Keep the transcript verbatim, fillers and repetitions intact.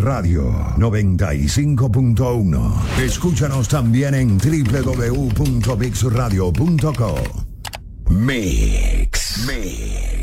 Radio noventa y cinco punto uno. Escúchanos también en doble u doble u doble u punto mix radio punto co. Mix. Mix.